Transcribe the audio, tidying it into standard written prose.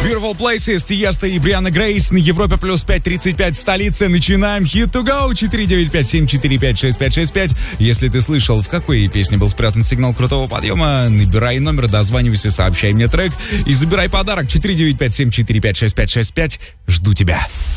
Beautiful Places, Тиеста и Брианна Грейс на Европе плюс 5.35 столице. Начинаем Hit to Go 495-745-6565. Если ты слышал, в какой песне был спрятан сигнал крутого подъема, набирай номер, дозванивайся, сообщай мне трек и забирай подарок 495-745-6565. Жду тебя.